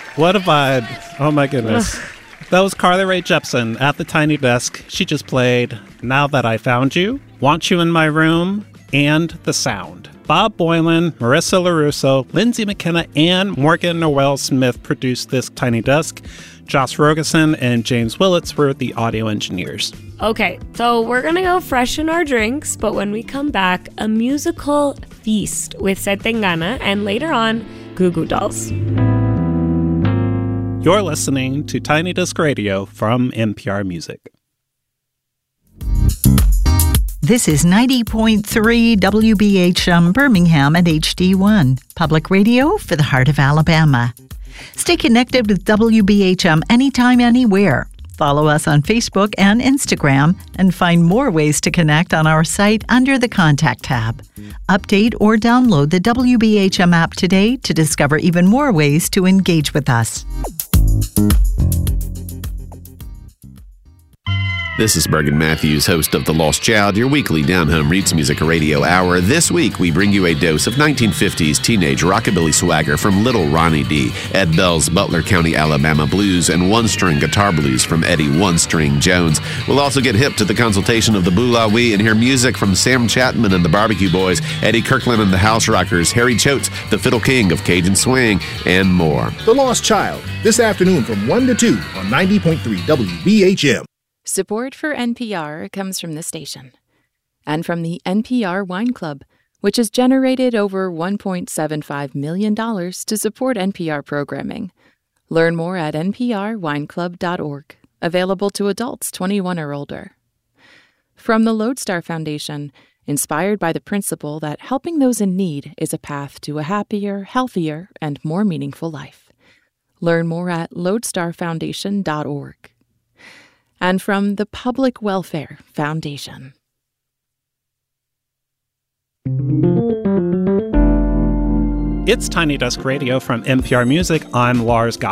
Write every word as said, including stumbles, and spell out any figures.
What a vibe. Oh my goodness. That was Carly Rae Jepsen at the Tiny Desk. She just played Now That I Found You, Want You in My Room, and The Sound. Bob Boylan, Marissa LaRusso, Lindsay McKenna, and Morgan Noel Smith produced this Tiny Desk. Josh Rogerson and James Willits were the audio engineers. Okay, so we're going to go freshen our drinks, but when we come back, a musical feast with Setengana, and later on, Goo Goo Dolls. You're listening to Tiny Desk Radio from N P R Music. This is ninety point three W B H M Birmingham at H D one, public radio for the heart of Alabama. Stay connected with W B H M anytime, anywhere. Follow us on Facebook and Instagram and find more ways to connect on our site under the Contact tab. Update or download the W B H M app today to discover even more ways to engage with us. This is Bergen Matthews, host of The Lost Child, your weekly down-home roots music radio hour. This week, we bring you a dose of nineteen fifties teenage rockabilly swagger from Little Ronnie D, Ed Bell's Butler County, Alabama blues, and one-string guitar blues from Eddie One String Jones. We'll also get hip to the consultation of the Boulawee and hear music from Sam Chapman and the Barbecue Boys, Eddie Kirkland and the House Rockers, Harry Choates, the Fiddle King of Cajun Swing, and more. The Lost Child, this afternoon from one to two on ninety point three W B H M. Support for N P R comes from the station and from the N P R Wine Club, which has generated over one point seven five million dollars to support N P R programming. Learn more at n p r wine club dot org, available to adults twenty-one or older. From the Lodestar Foundation, inspired by the principle that helping those in need is a path to a happier, healthier, and more meaningful life. Learn more at lodestar foundation dot org. And from the Public Welfare Foundation. It's Tiny Desk Radio from N P R Music. I'm Lars Gott.